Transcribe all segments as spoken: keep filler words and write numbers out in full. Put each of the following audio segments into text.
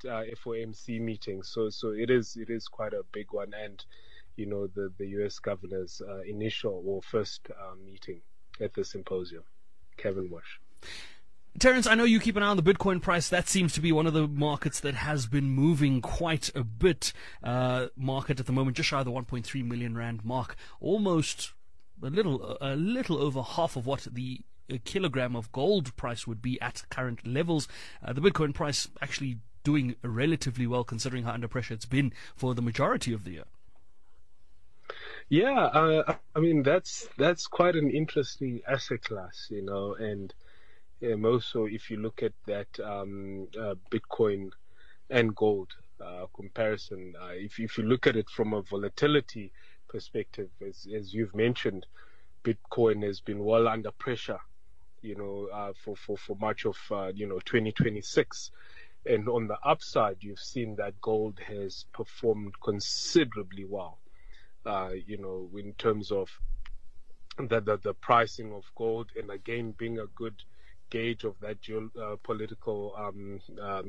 uh, F O M C meeting. So so it is it is quite a big one, and you know the the U S governor's uh, initial or first uh, meeting at the symposium. Kevin Walsh. Terence, I know you keep an eye on the Bitcoin price. That seems to be one of the markets that has been moving quite a bit. Uh, market at the moment just shy of the one point three million rand mark, almost a little a little over half of what the a kilogram of gold price would be at current levels. Uh, the Bitcoin price actually doing relatively well considering how under pressure it's been for the majority of the year. Yeah, uh, I mean that's that's quite an interesting asset class, you know, and um, also if you look at that um, uh, Bitcoin and gold uh, comparison, uh, if if you look at it from a volatility perspective, as as you've mentioned, Bitcoin has been well under pressure, you know, uh, for, for, for much of, uh, you know, twenty twenty-six. And on the upside, you've seen that gold has performed considerably well, uh, you know, in terms of the, the, the pricing of gold. And again, being a good gauge of that geopolitical, uh, um, um,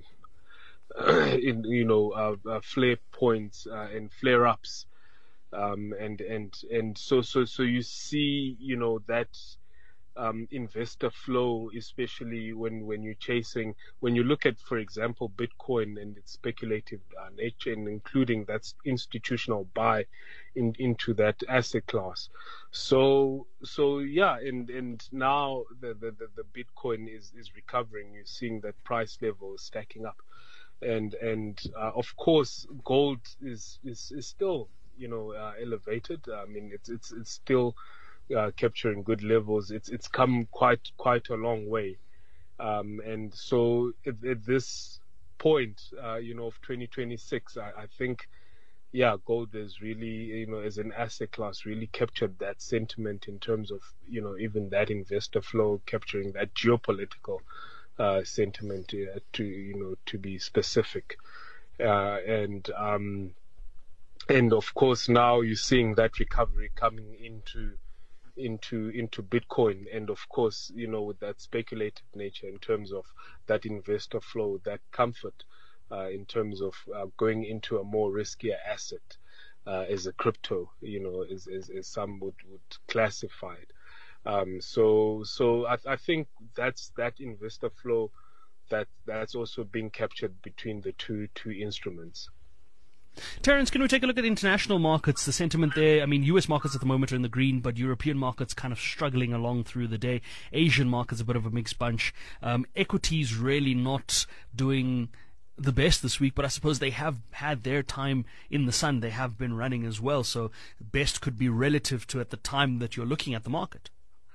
in, you know, uh, uh, flare points uh, and flare ups. Um, and, and, and so, so, so you see, you know, that, Um, investor flow, especially when, when you're chasing, when you look at, for example, Bitcoin and its speculative uh, nature, and including that institutional buy in, into that asset class. So, so yeah, and, and now the, the, the, the Bitcoin is, is recovering. You're seeing that price level stacking up. And, and uh, of course, gold is, is, is still, you know, uh, elevated. I mean, it's, it's, it's still, Uh, capturing good levels. It's it's come quite quite a long way, um, and so at, at this point, uh, you know, of twenty twenty-six, I, I think, yeah, gold is really, you know, as an asset class, really captured that sentiment in terms of, you know, even that investor flow, capturing that geopolitical uh, sentiment, uh, to you know to be specific, uh, and um, and of course now you're seeing that recovery coming into. into into Bitcoin, and of course, you know, with that speculative nature in terms of that investor flow, that comfort uh, in terms of uh, going into a more riskier asset uh, as a crypto, you know, as, as, as some would, would classify it. Um, so so I, I think that's that investor flow that that's also being captured between the two two instruments. Terence, can we take a look at international markets, the sentiment there? I mean, U S markets at the moment are in the green, but European markets kind of struggling along through the day. Asian markets a bit of a mixed bunch. Um, equities really not doing the best this week, but I suppose they have had their time in the sun. They have been running as well, so best could be relative to at the time that you're looking at the market.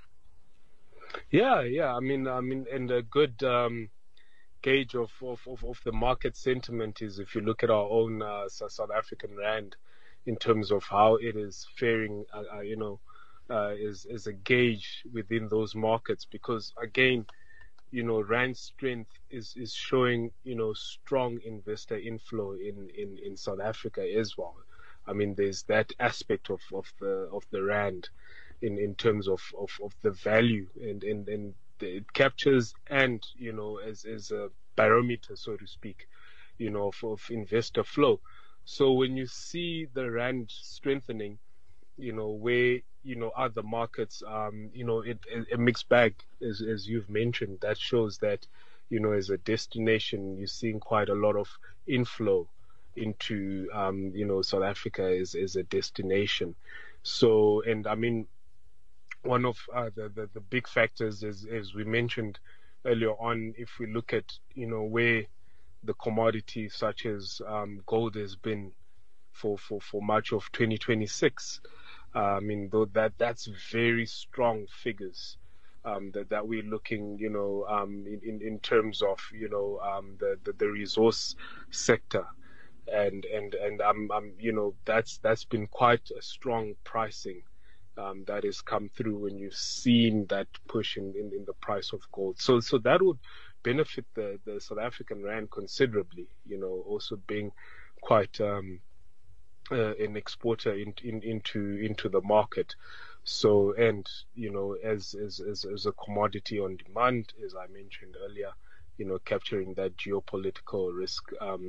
Yeah, yeah. I mean, I mean, and a good um, gauge of, of, of, of the market sentiment is if you look at our own uh, South African rand in terms of how it is faring, uh, uh, you know, uh, is, is a gauge within those markets, because again, you know, rand strength is, is showing, you know, strong investor inflow in, in, in South Africa as well. I mean, there's that aspect of, of the of the rand in, in terms of, of, of the value, and, and, and it captures, and you know, as as a barometer, so to speak, you know, of, of investor flow. So when you see the rand strengthening, you know, where you know other markets, um, you know, it, it, a mixed bag, as as you've mentioned, that shows that, you know, as a destination, you're seeing quite a lot of inflow into, um, you know, South Africa as as a destination. So, and I mean, one of uh, the, the, the big factors is, as we mentioned earlier on, if we look at, you know, where the commodity such as um, gold has been for, for, for much of twenty twenty-six, uh, I mean, though that that's very strong figures um, that, that we're looking, you know, um, in, in, in terms of, you know, um, the, the, the resource sector. And, and, and um, um, you know, that's, that's been quite a strong pricing Um, that has come through when you've seen that push in, in, in the price of gold. So so that would benefit the, the South African rand considerably, you know, also being quite um, uh, an exporter in, in, into into the market. So, and, you know, as, as, as, as a commodity on demand, as I mentioned earlier, you know, capturing that geopolitical risk um,